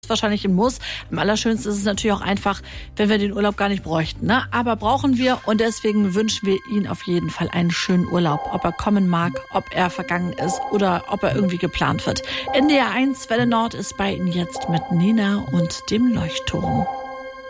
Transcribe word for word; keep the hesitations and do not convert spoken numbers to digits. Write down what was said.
wahrscheinlich ein Muss. Am allerschönsten ist es natürlich auch einfach, wenn wir den Urlaub gar nicht bräuchten. Ne? Aber brauchen wir und deswegen wünschen wir Ihnen auf jeden Fall einen schönen Urlaub. Ob er kommen mag, ob er vergangen ist oder ob er irgendwie geplant wird. N D R eins Welle Nord ist bei Ihnen jetzt mit Nina und dem Leuchtturm.